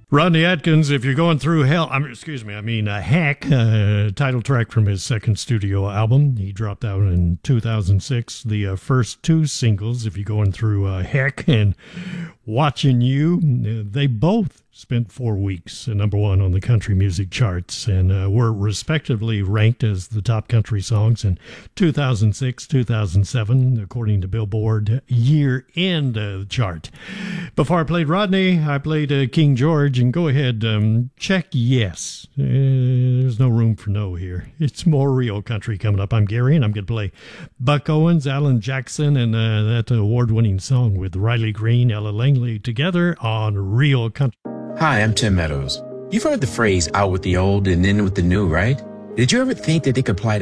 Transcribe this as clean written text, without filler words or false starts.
Rodney Atkins, if you're going through hell, Hack, title track from his second studio album. He dropped out in 2006. The first two singles, if you're going through Heck and Watching You, they both spent 4 weeks at number one on the country music charts and were respectively ranked as the top country songs in 2006, 2007, according to Billboard year-end chart. Before I played Rodney, I played King George, and go ahead, check yes. There's no room for no here. It's more real country coming up. I'm Gary, and I'm going to play Buck Owens, Alan Jackson, and that award-winning song with Riley Green, Ella Langley together on Real Country. Hi, I'm Tim Meadows. You've heard the phrase out with the old and in with the new, right? Did you ever think that they could apply